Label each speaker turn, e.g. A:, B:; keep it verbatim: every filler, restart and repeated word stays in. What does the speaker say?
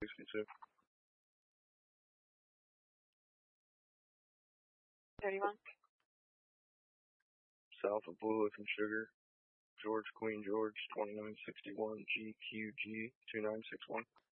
A: sixty-two.
B: thirty-one.
A: South of Blue Leaf and Sugar. George Queen George twenty-nine sixty-one G Q G two nine six one.